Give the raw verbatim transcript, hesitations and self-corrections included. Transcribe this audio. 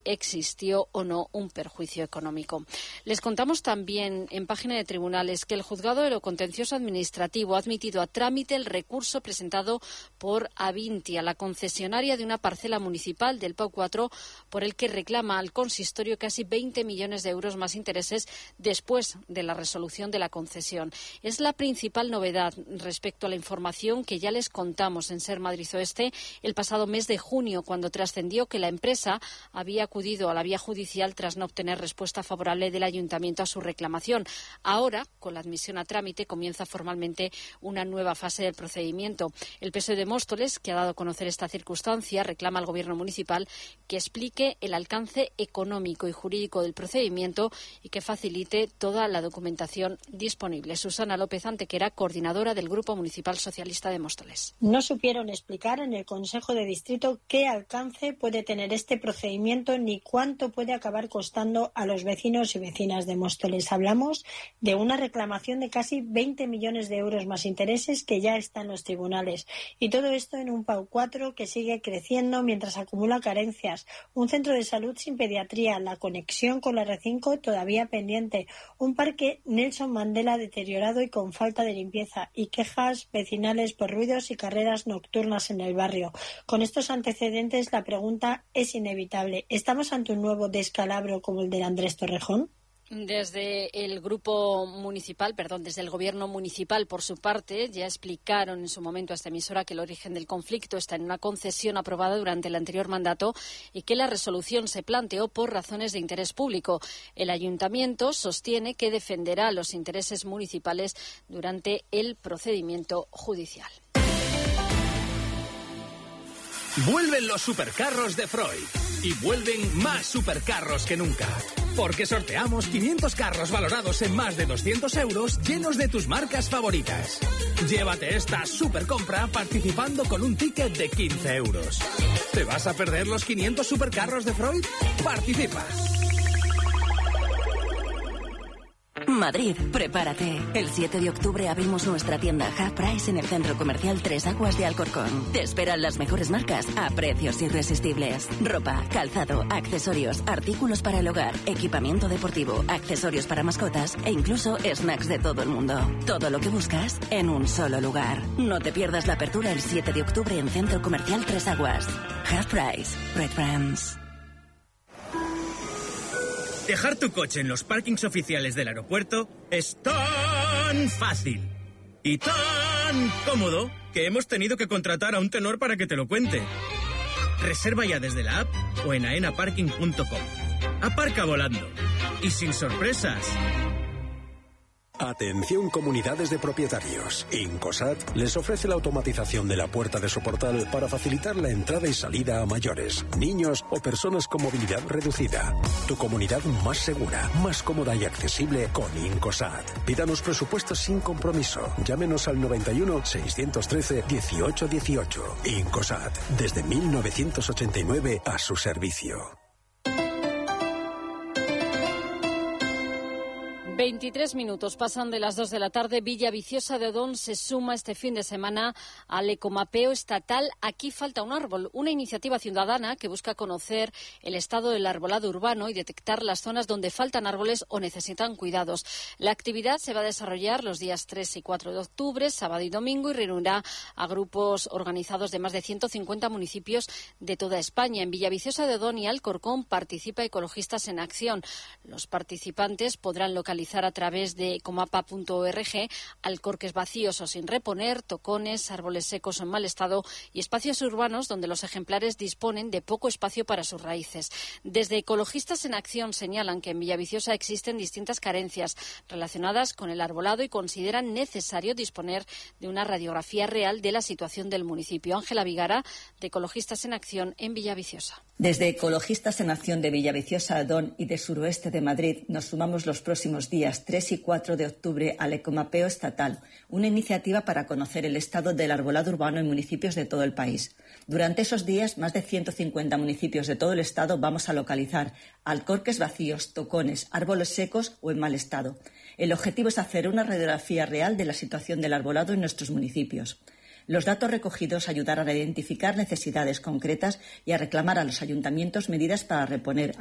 existió o no un perjuicio económico. Les contamos también en página de tribunales que el Juzgado de lo Contencioso Administrativo ha admitido a trámite el recurso presentado por Avintia, la concesionaria de una parcela municipal del Pau cuatro, por el que reclama al consistorio casi veinte millones de euros más intereses después de la resolución de la concesión. Es la principal novedad respecto a la información que ya les contamos en Ser Madrid Oeste el pasado mes de junio, cuando trascendió que la empresa había acudido a la vía judicial tras no obtener respuesta favorable del Ayuntamiento a su reclamación. Ahora, con la admisión a trámite, comienza formalmente una nueva fase del procedimiento. El P S O E de Móstoles, que ha dado a conocer esta circunstancia, reclama al Gobierno municipal que explique el alcance económico y jurídico del procedimiento y que facilite toda la documentación disponible. Susana López Antequera, coordinadora del Grupo Municipal Socialista de Móstoles. No supieron explicar en el Consejo de Distrito qué alcance puede tener este procedimiento ni cuánto puede acabar costando a los vecinos y vecinas de Móstoles. Hablamos de una reclamación de casi veinte millones de euros más intereses que ya está en los tribunales. Y todo esto en un Pau cuatro que sigue creciendo mientras acumula carencias. Un centro de salud sin pediatría, la conexión con la R cinco todavía pendiente, un parque Nelson Mandela deteriorado y con falta de limpieza y quejas vecinales por ruidos y carreras nocturnas en el barrio. Con estos antecedentes la pregunta es inevitable. ¿Estamos ante un nuevo descalabro como el de Andrés Torrejón? Desde el grupo municipal, perdón, desde el Gobierno municipal, por su parte, ya explicaron en su momento a esta emisora que el origen del conflicto está en una concesión aprobada durante el anterior mandato y que la resolución se planteó por razones de interés público. El Ayuntamiento sostiene que defenderá los intereses municipales durante el procedimiento judicial. Vuelven los supercarros de Freud y vuelven más supercarros que nunca. Porque sorteamos quinientos carros valorados en más de doscientos euros llenos de tus marcas favoritas. Llévate esta supercompra participando con un ticket de quince euros. ¿Te vas a perder los quinientos supercarros de Freud? ¡Participa! Madrid, prepárate. El siete de octubre abrimos nuestra tienda Half Price en el Centro Comercial Tres Aguas de Alcorcón. Te esperan las mejores marcas a precios irresistibles. Ropa, calzado, accesorios, artículos para el hogar, equipamiento deportivo, accesorios para mascotas e incluso snacks de todo el mundo. Todo lo que buscas en un solo lugar. No te pierdas la apertura el siete de octubre en Centro Comercial Tres Aguas. Half Price. Red Friends. Dejar tu coche en los parkings oficiales del aeropuerto es tan fácil y tan cómodo que hemos tenido que contratar a un tenor para que te lo cuente. Reserva ya desde la app o en aena parking punto com. Aparca volando y sin sorpresas. Atención comunidades de propietarios. Incosat les ofrece la automatización de la puerta de su portal para facilitar la entrada y salida a mayores, niños o personas con movilidad reducida. Tu comunidad más segura, más cómoda y accesible con Incosat. Pídanos presupuestos sin compromiso. Llámenos al noventa y uno, seiscientos trece, dieciocho dieciocho. Incosat, desde mil novecientos ochenta y nueve a su servicio. veintitrés minutos pasan de las dos de la tarde. Villaviciosa de Odón se suma este fin de semana al ecomapeo estatal Aquí falta un árbol, una iniciativa ciudadana que busca conocer el estado del arbolado urbano y detectar las zonas donde faltan árboles o necesitan cuidados. La actividad se va a desarrollar los días tres y cuatro de octubre, sábado y domingo, y reunirá a grupos organizados de más de ciento cincuenta municipios de toda España. En Villaviciosa de Odón y Alcorcón participa Ecologistas en Acción. Los participantes podrán localizar a través de ecomapa punto org alcorques vacíos o sin reponer, tocones, árboles secos o en mal estado y espacios urbanos donde los ejemplares disponen de poco espacio para sus raíces. Desde Ecologistas en Acción señalan que en Villaviciosa existen distintas carencias relacionadas con el arbolado y consideran necesario disponer de una radiografía real de la situación del municipio. Ángela Vigara, de Ecologistas en Acción en Villaviciosa. Desde Ecologistas en Acción de Villaviciosa, Odón y de Suroeste de Madrid nos sumamos los próximos días tres y cuatro de octubre al Ecomapeo Estatal, una iniciativa para conocer el estado del arbolado urbano en municipios de todo el país. Durante esos días, más de ciento cincuenta municipios de todo el estado vamos a localizar alcorques vacíos, tocones, árboles secos o en mal estado. El objetivo es hacer una radiografía real de la situación del arbolado en nuestros municipios. Los datos recogidos ayudarán a identificar necesidades concretas y a reclamar a los ayuntamientos medidas para reponer